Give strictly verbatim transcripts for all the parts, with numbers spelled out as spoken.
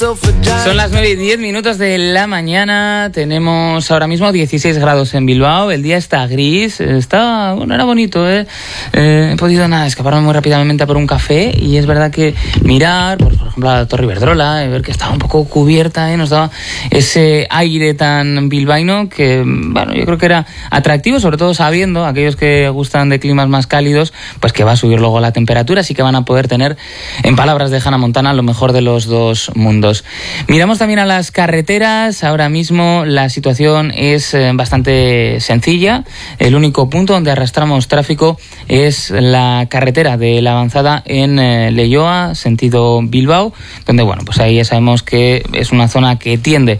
Son las nueve y diez minutos de la mañana. Tenemos ahora mismo dieciséis grados en Bilbao. El día está gris. Está, bueno, era bonito, ¿eh? eh he podido, nada, escaparme muy rápidamente a por un café. Y es verdad que mirar, por, por ejemplo, la Torre Iberdrola, ver que estaba un poco cubierta, ¿eh? Nos daba ese aire tan bilbaíno que, bueno, yo creo que era atractivo, sobre todo sabiendo, aquellos que gustan de climas más cálidos, pues que va a subir luego la temperatura, así que van a poder tener, en palabras de Hannah Montana, lo mejor de los dos mundos. Miramos también a las carreteras. Ahora mismo la situación es eh, bastante sencilla. El único punto donde arrastramos tráfico es la carretera de la avanzada en eh, Leioa, sentido Bilbao, donde, bueno, pues ahí ya sabemos que es una zona que tiende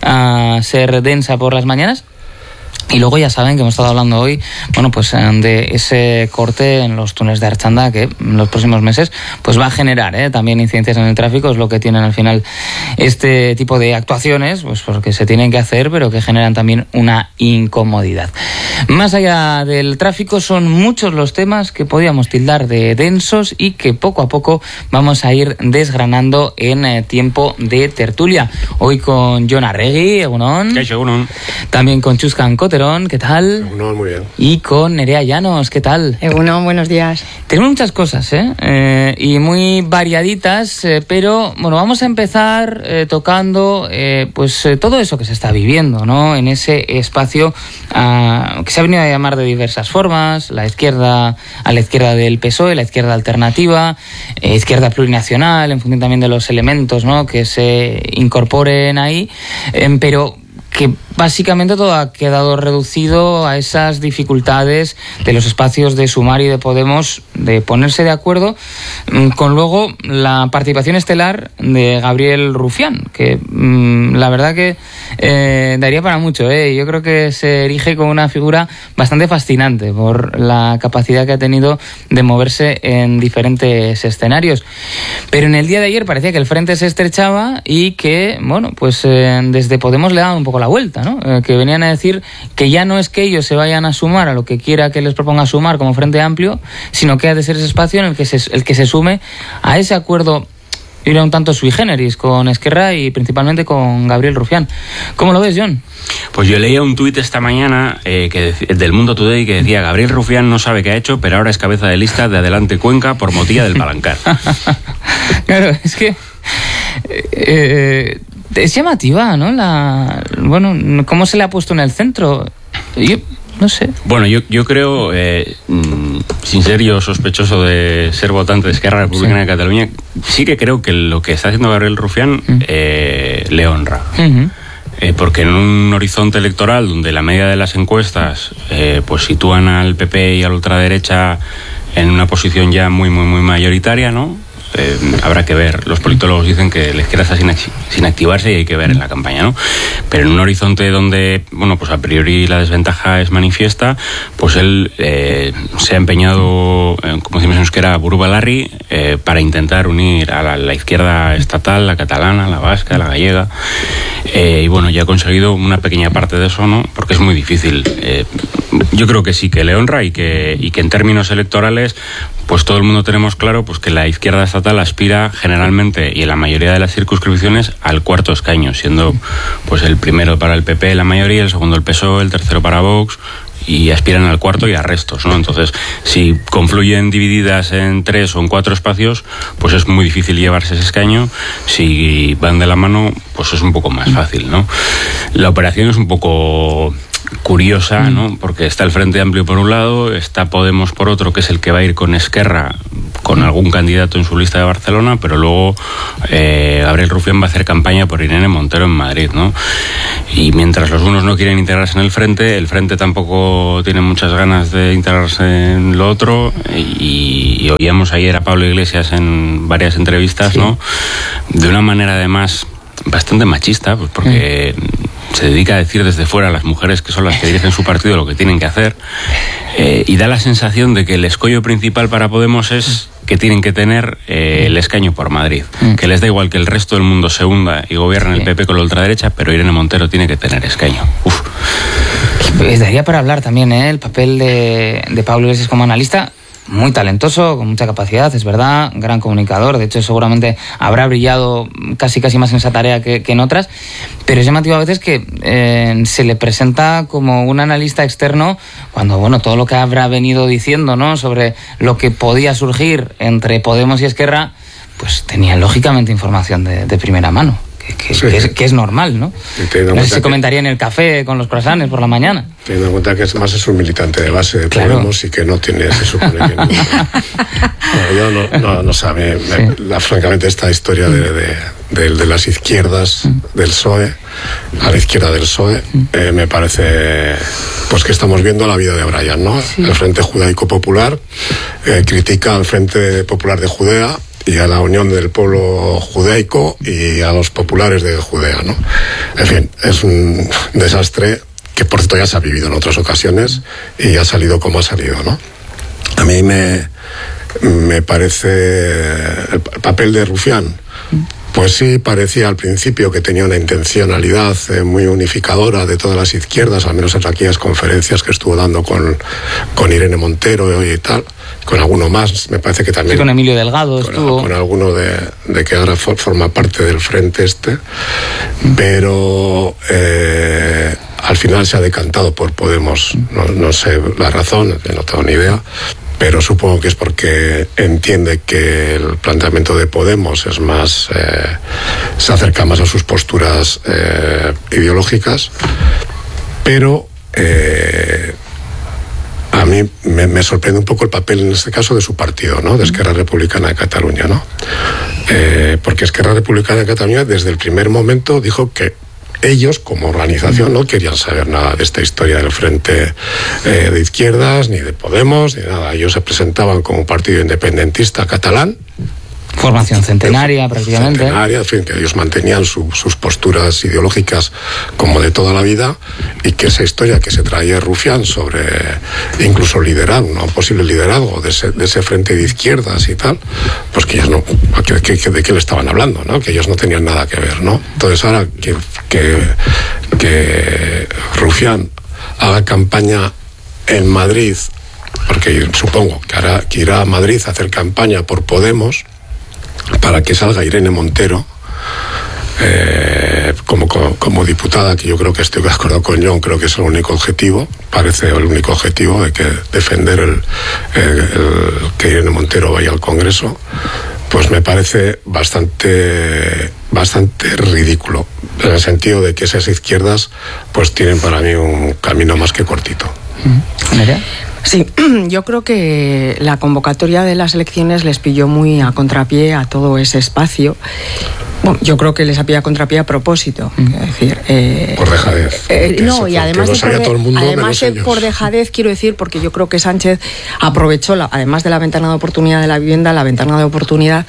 a ser densa por las mañanas. Y luego ya saben que hemos estado hablando hoy, bueno, pues de ese corte en los túneles de Archanda que en los próximos meses pues va a generar ¿eh? también incidencias en el tráfico. Es lo que tienen al final este tipo de actuaciones, pues porque se tienen que hacer, pero que generan también una incomodidad. Más allá del tráfico, son muchos los temas que podíamos tildar de densos y que poco a poco vamos a ir desgranando en eh, tiempo de tertulia. Hoy con Jon Arregui, egunon. ¿Qué hay, egunon? También con Chuscan Coterón, ¿qué tal? Egunon, muy bien. Y con Nerea Llanos, ¿qué tal? Egunon, buenos días. Tenemos muchas cosas, ¿eh? eh y muy variaditas, eh, pero bueno, vamos a empezar eh, tocando eh, pues eh, todo eso que se está viviendo, ¿no? En ese espacio uh, que se ha venido a llamar de diversas formas, la izquierda, a la izquierda del P S O E, la izquierda alternativa, eh, izquierda plurinacional, en función también de los elementos, ¿no? que se incorporen ahí, eh, pero que básicamente todo ha quedado reducido a esas dificultades de los espacios de Sumar y de Podemos de ponerse de acuerdo, con luego la participación estelar de Gabriel Rufián, que mmm, la verdad que eh, daría para mucho. ¿eh? Yo creo que se erige como una figura bastante fascinante por la capacidad que ha tenido de moverse en diferentes escenarios. Pero en el día de ayer parecía que el frente se estrechaba y que, bueno, pues eh, desde Podemos le daban un poco la vuelta, ¿no? Eh, que venían a decir que ya no es que ellos se vayan a sumar a lo que quiera que les proponga Sumar como Frente Amplio, sino que ha de ser ese espacio en el que se, el que se sume a ese acuerdo ir un tanto sui generis con Esquerra y principalmente con Gabriel Rufián. ¿Cómo lo ves, Jon? Pues yo leía un tuit esta mañana eh, que del Mundo Today que decía: Gabriel Rufián no sabe qué ha hecho, pero ahora es cabeza de lista de Adelante Cuenca por Motilla del Palancar. Claro, es que eh, es llamativa, ¿no? La, bueno, cómo se le ha puesto en el centro. Yo no sé. Bueno, yo, yo creo, eh, sin ser yo sospechoso de ser votante de Esquerra Republicana sí. de Cataluña, sí que creo que lo que está haciendo Gabriel Rufián uh-huh. eh, le honra. Uh-huh. Eh, porque en un horizonte electoral donde la media de las encuestas eh, pues sitúan al P P y a la ultraderecha en una posición ya muy, muy, muy mayoritaria, ¿no? Eh, habrá que ver. Los politólogos dicen que la izquierda está sin, sin activarse y hay que ver en la campaña, ¿no? Pero en un horizonte donde, bueno, pues a priori la desventaja es manifiesta, pues él eh, se ha empeñado, eh, como decimos en euskera, burubalarri, eh, para intentar unir a la, la izquierda estatal, la catalana, la vasca, la gallega, eh, y bueno, ya ha conseguido una pequeña parte de eso, ¿no? Porque es muy difícil. Eh, yo creo que sí, que le honra y que, y que en términos electorales, pues todo el mundo tenemos claro pues que la izquierda estatal aspira generalmente y en la mayoría de las circunscripciones al cuarto escaño, siendo pues el primero para el P P la mayoría, el segundo el P S O E, el tercero para Vox, y aspiran al cuarto y a restos, ¿no? Entonces, si confluyen divididas en tres o en cuatro espacios, pues es muy difícil llevarse ese escaño. Si van de la mano, pues es un poco más fácil, ¿no? La operación es un poco curiosa, ¿no? Porque está el Frente Amplio por un lado, está Podemos por otro, que es el que va a ir con Esquerra, con algún candidato en su lista de Barcelona, pero luego eh, Gabriel Rufián va a hacer campaña por Irene Montero en Madrid, ¿no? Y mientras los unos no quieren integrarse en el Frente, el Frente tampoco tiene muchas ganas de integrarse en lo otro, y, y oíamos ayer a Pablo Iglesias en varias entrevistas, sí. ¿no? De una manera además bastante machista, pues porque mm. se dedica a decir desde fuera a las mujeres que son las que dirigen su partido lo que tienen que hacer, eh, y da la sensación de que el escollo principal para Podemos es que tienen que tener eh, el escaño por Madrid, mm. que les da igual que el resto del mundo se hunda y gobierne sí. el P P con la ultraderecha, pero Irene Montero tiene que tener escaño. Uf. Pues daría para hablar también, ¿eh? El papel de, de Pablo Iglesias como analista. muy talentoso, con mucha capacidad, es verdad, gran comunicador, de hecho seguramente habrá brillado casi casi más en esa tarea que, que en otras, pero es llamativo a veces que eh, se le presenta como un analista externo cuando, bueno, todo lo que habrá venido diciendo, ¿no?, sobre lo que podía surgir entre Podemos y Esquerra, pues tenía lógicamente información de, de primera mano. Que, sí. que, es, que es normal, ¿no? No sé si se comentaría en el café con los croissants por la mañana. Teniendo en cuenta que es más es un militante de base de claro. Podemos y que no tiene, se supone que no. No, yo no, no, no sabe. Sí. Me, la, francamente, esta historia de, de, de, de las izquierdas del P S O E, a la izquierda del P S O E, eh, me parece pues que estamos viendo la vida de Brian, ¿no? Sí. El Frente Judaico Popular eh, critica al Frente Popular de Judea y a la Unión del Pueblo Judaico y a los populares de Judea, ¿no? En fin, es un desastre que, por cierto, ya se ha vivido en otras ocasiones y ha salido como ha salido, ¿no? A mí me, me parece el papel de Rufián, pues sí, parecía al principio que tenía una intencionalidad eh, muy unificadora de todas las izquierdas, al menos en aquellas conferencias que estuvo dando con, con Irene Montero y tal, con alguno más, me parece que también... Sí, con Emilio Delgado con, estuvo... Con alguno de, de que ahora for, forma parte del frente este, pero eh, al final se ha decantado por Podemos, no, no sé la razón, no tengo ni idea, pero supongo que es porque entiende que el planteamiento de Podemos es más eh, se acerca más a sus posturas eh, ideológicas, pero eh, a mí me, me sorprende un poco el papel en este caso de su partido, ¿no?, de Esquerra Republicana de Cataluña, ¿no? Eh, porque Esquerra Republicana de Cataluña desde el primer momento dijo que ellos, como organización, no querían saber nada de esta historia del Frente eh, de Izquierdas, ni de Podemos, ni nada. Ellos se presentaban como un partido independentista catalán. Formación centenaria, prácticamente. Centenaria, en fin, que ellos mantenían su, sus posturas ideológicas como de toda la vida, y que esa historia que se traía Rufián sobre incluso liderazgo, ¿no?, un posible liderazgo de ese, de ese Frente de Izquierdas y tal, pues que ellos no, que, que, de qué le estaban hablando, ¿no?, que ellos no tenían nada que ver, ¿no? Entonces ahora que, que, que Rufián haga campaña en Madrid, porque supongo que, hará, que irá a Madrid a hacer campaña por Podemos, para que salga Irene Montero eh, como, como, como diputada, que yo creo que estoy de acuerdo con John, creo que es el único objetivo, parece el único objetivo de que defender el, el, el que Irene Montero vaya al Congreso, pues me parece bastante bastante ridículo, en el sentido de que esas izquierdas pues tienen para mí un camino más que cortito. ¿Nerea? Sí, yo creo que la convocatoria de las elecciones les pilló muy a contrapié a todo ese espacio. Bueno, yo creo que les ha pillado a contrapié a propósito. Mm. Es decir, eh, por dejadez. Eh, no, y además, de por, de, todo el mundo, además de por dejadez, quiero decir, porque yo creo que Sánchez aprovechó, la, además de la ventana de oportunidad de la vivienda, la ventana de oportunidad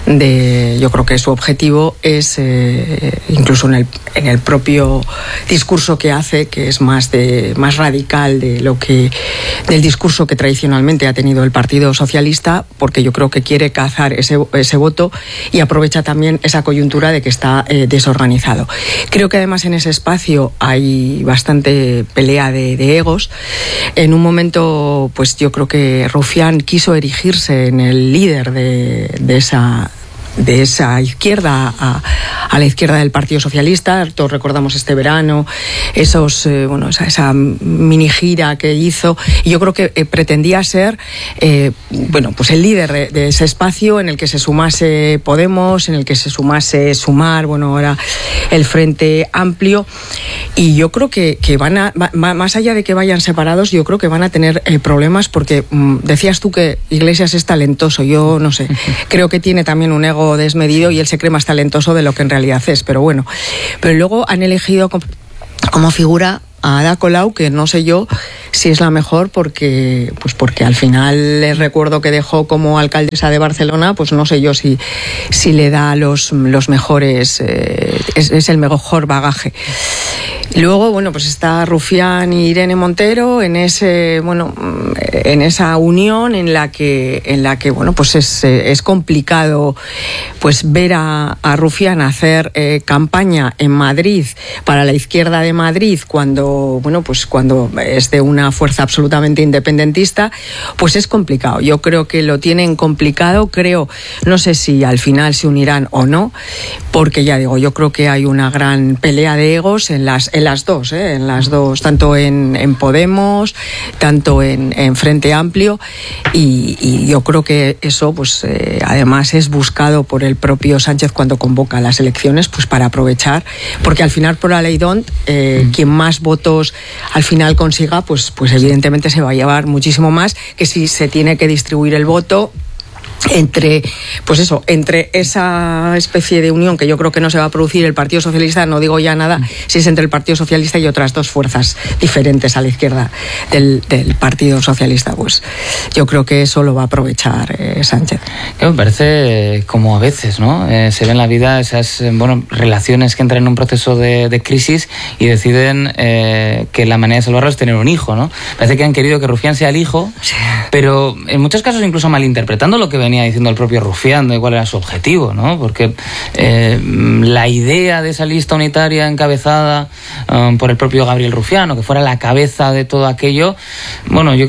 de, yo creo que su objetivo es, eh, incluso en el, en el propio discurso que hace, que es más, de, más radical de lo que, del discurso que tradicionalmente ha tenido el Partido Socialista, porque yo creo que quiere cazar ese, ese voto, y aprovecha también esa coyuntura de que está eh, desorganizado. Creo que además en ese espacio hay bastante pelea de, de egos. En un momento, pues yo creo que Rufián quiso erigirse en el líder de, de esa de esa izquierda a, a la izquierda del Partido Socialista. Todos recordamos este verano esos eh, bueno esa, esa mini gira que hizo, y yo creo que eh, pretendía ser eh, bueno pues el líder de, de ese espacio en el que se sumase Podemos, en el que se sumase Sumar, bueno, ahora el Frente Amplio, y yo creo que, que van a, va, más allá de que vayan separados, yo creo que van a tener eh, problemas, porque mm, decías tú que Iglesias es talentoso, yo no sé, creo que tiene también un ego desmedido y él se cree más talentoso de lo que en realidad es, pero bueno, pero luego han elegido como, como figura a Ada Colau, que no sé yo si es la mejor, porque pues porque al final les recuerdo que dejó como alcaldesa de Barcelona, pues no sé yo si, si le da los, los mejores, eh, es, es el mejor bagaje. Luego, bueno, pues está Rufián y Irene Montero en ese, bueno, en esa unión en la que, en la que, bueno, pues es, es complicado, pues ver a, a Rufián hacer eh, campaña en Madrid para la izquierda de Madrid cuando, bueno, pues cuando es de una una fuerza absolutamente independentista, pues es complicado. Yo creo que lo tienen complicado, creo, no sé si al final se unirán o no, porque ya digo, yo creo que hay una gran pelea de egos en las, en las dos, ¿eh? en las dos, tanto en, en Podemos, tanto en, en Frente Amplio, y, y yo creo que eso, pues eh, además es buscado por el propio Sánchez cuando convoca las elecciones, pues para aprovechar, porque al final por la ley D O N T, eh, mm. quien más votos al final consiga, pues, pues evidentemente se va a llevar muchísimo más que si se tiene que distribuir el voto entre, pues eso, entre esa especie de unión que yo creo que no se va a producir el Partido Socialista, no digo ya nada, si es entre el Partido Socialista y otras dos fuerzas diferentes a la izquierda del, del Partido Socialista, pues yo creo que eso lo va a aprovechar eh, Sánchez. Me parece como a veces, ¿no? Eh, se ve en la vida esas, bueno, relaciones que entran en un proceso de, de crisis y deciden eh, que la manera de salvarlo es tener un hijo, ¿no? Parece que han querido que Rufián sea el hijo, sí. pero en muchos casos incluso malinterpretando lo que venía diciendo el propio Rufián de cuál era su objetivo, ¿no? Porque eh, la idea de esa lista unitaria encabezada um, por el propio Gabriel Rufián, o que fuera la cabeza de todo aquello, bueno, yo creo